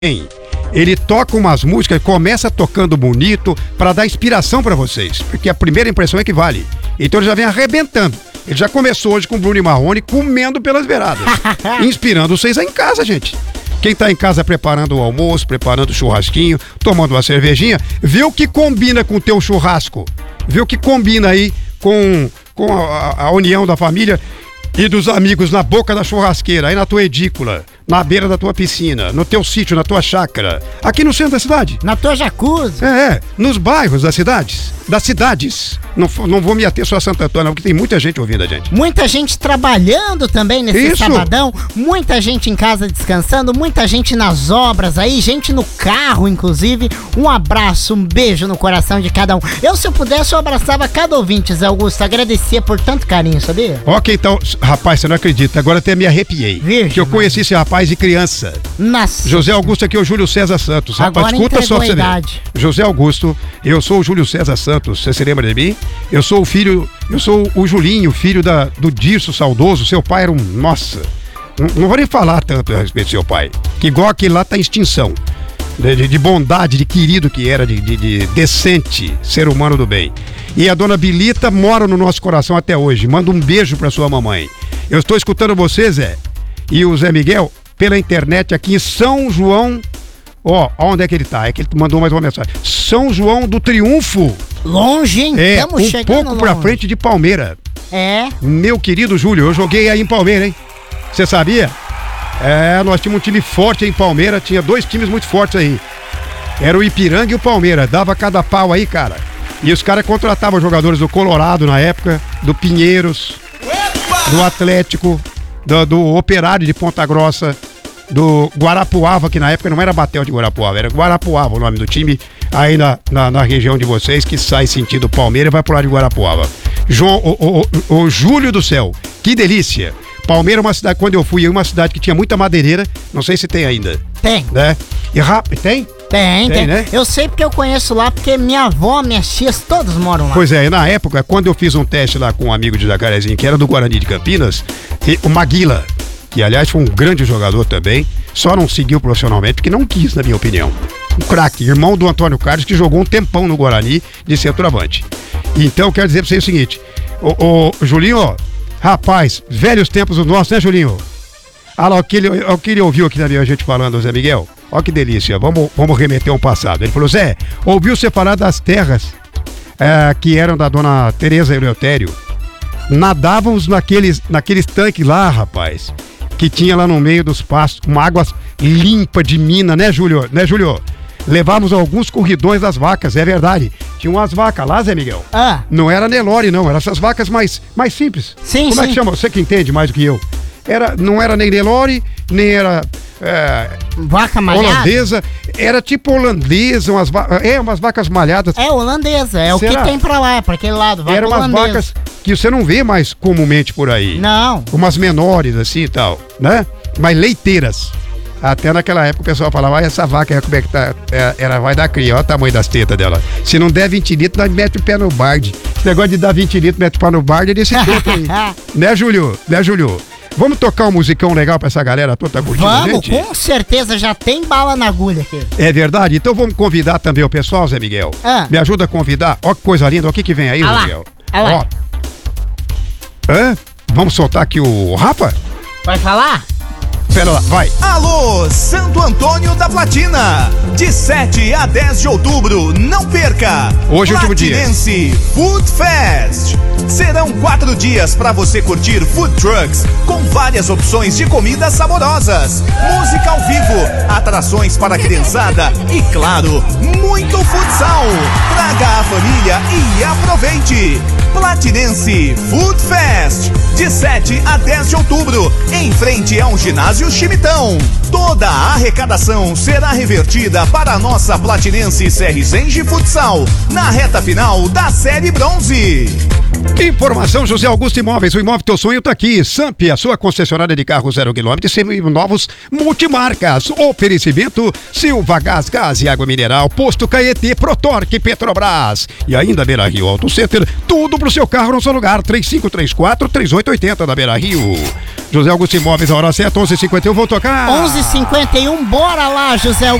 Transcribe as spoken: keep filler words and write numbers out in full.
Ele toca umas músicas, começa tocando bonito pra dar inspiração pra vocês, porque a primeira impressão é que vale. Então ele já vem arrebentando. Ele já começou hoje com o Bruno e Marrone comendo pelas beiradas, inspirando vocês aí em casa, gente. Quem tá em casa preparando o almoço, preparando o churrasquinho, tomando uma cervejinha, vê o que combina com o teu churrasco, vê o que combina aí com, com a, a união da família e dos amigos na boca da churrasqueira, aí na tua edícula, na beira da tua piscina, no teu sítio, na tua chácara, aqui no centro da cidade. Na tua jacuzzi. É, é, nos bairros das cidades, das cidades. Não, não vou me ater só a Santo Antônio, porque tem muita gente ouvindo a gente. Muita gente trabalhando também nesse Isso. sabadão, muita gente em casa descansando, muita gente nas obras aí, gente no carro, inclusive. Um abraço, um beijo no coração de cada um. Eu, se eu pudesse, eu abraçava cada ouvinte, Zé Augusto, agradecia por tanto carinho, sabia? Ok, então, rapaz, você não acredita, agora até me arrepiei. Virgem, que eu conheci esse rapaz de criança. Nossa. José Augusto aqui é o Júlio César Santos. Rapaz, Agora escuta só entregou pra você a ver. idade. José Augusto, eu sou o Júlio César Santos, você se lembra de mim? Eu sou o filho, eu sou o Julinho, filho da, do Dirso saudoso. Seu pai era um, nossa, não, não vou nem falar tanto a respeito do seu pai, que igual aquele lá tá em extinção. De, de, de bondade, de querido que era, de, de, de decente, ser humano do bem. E a dona Bilita mora no nosso coração até hoje. Manda um beijo pra sua mamãe. Eu estou escutando você, Zé, e o Zé Miguel, pela internet aqui em São João. Ó, onde é que ele tá? É que ele mandou mais uma mensagem. São João do Triunfo. Longe, hein? É, Tamo um chegando pouco pra longe. frente de Palmeira. É. Meu querido Júlio, eu joguei aí em Palmeira, hein? Você sabia? É, nós tínhamos um time forte em Palmeira, tinha dois times muito fortes aí. Era o Ipiranga e o Palmeira, dava cada pau aí, cara. E os caras contratavam jogadores do Colorado na época, do Pinheiros, do Atlético, do, do Operário de Ponta Grossa, do Guarapuava, que na época não era Batel de Guarapuava, era Guarapuava o nome do time, aí na, na, na região de vocês, que sai sentido Palmeira e vai pro lado de Guarapuava. João, o, o, o, o Júlio do céu, que delícia! Palmeira é uma cidade, quando eu fui, é uma cidade que tinha muita madeireira, não sei se tem ainda. Tem. Né? E rápido, tem? Tem, tem. Tem, né? Eu sei porque eu conheço lá, porque minha avó, minhas tias, todos moram lá. Pois é, e na época, quando eu fiz um teste lá com um amigo de Jacarezinho, que era do Guarani de Campinas, e o Maguila, que aliás foi um grande jogador também, só não seguiu profissionalmente, porque não quis, na minha opinião. Um craque, irmão do Antônio Carlos, que jogou um tempão no Guarani de centroavante. Então, eu quero dizer pra você o seguinte, ô, ô Julinho, ó, rapaz, velhos tempos os nossos, né, Julinho? Ah lá, o que ele, o que ele ouviu aqui também, a gente falando, Zé Miguel. Ó que delícia, vamos, vamos remeter ao passado. Ele falou, Zé, ouviu você falar das terras é, que eram da dona Tereza Eleutério? Nadávamos naqueles, naqueles tanques lá, rapaz, que tinha lá no meio dos pastos, com água limpa de mina, né, Júlio? Né, Júlio? Levávamos alguns corridões das vacas, é verdade. Tinha umas vacas lá, Zé Miguel. Ah. Não era Nelore, não, eram essas vacas mais, mais simples. Sim, Como sim. é que chama? Você que entende mais do que eu. Era, não era nem Nelore, nem era é, Vaca malhada? holandesa. Era tipo holandesa, umas, va é, umas vacas malhadas. É holandesa, é Será? o que tem pra lá, é pra aquele lado. Vaca Eram umas holandesa. vacas que você não vê mais comumente por aí. Não. Umas menores assim e tal, né? Mas leiteiras. Até naquela época o pessoal falava, ah, essa vaca, como é que tá? É, ela vai dar cria, olha o tamanho das tetas dela. Se não der vinte litros, nós mete o pé no barde. Esse negócio de dar vinte litros, mete o pé no barde é desse tempo aí. Né, Júlio? Né, Júlio? Vamos tocar um musicão legal pra essa galera toda tá curtindo, Vamos, gente? com certeza, já tem bala na agulha aqui. É verdade? Então vamos convidar também o pessoal, Zé Miguel. Ah. Me ajuda a convidar. Ó que coisa linda, o que que vem aí, Ah Zé lá, Miguel? ah lá. Ó. Hã? Vamos soltar aqui o Rafa? Vai falar? Pera lá, vai. Alô, Santo Antônio da Platina, de sete a dez de outubro, não perca! Hoje é o último dia. Platinense Food Fest. Serão quatro dias para você curtir food trucks com várias opções de comidas saborosas, música ao vivo, atrações para a criançada e, claro, muito futsal. Traga a família e aproveite! Platinense Food Fest, de sete a dez de outubro, em frente a um ginásio Chimitão. Toda a arrecadação será revertida para a nossa Platinense Serrizenje Futsal, na reta final da Série Bronze. Informação José Augusto Imóveis, o imóvel teu sonho tá aqui. Samp, a sua concessionária de carro zero quilômetro e seminovos multimarcas. Oferecimento Silva Gás, Gás e Água Mineral, Posto Caetê, Protorque, Petrobras. E ainda Beira Rio Auto Center, tudo pro seu carro no seu lugar. três cinco três quatro, três oito oito zero da Beira Rio. José Augusto Imóveis, a hora certa, onze e cinquenta e um, vou tocar. onze e e cinquenta e um, bora lá, José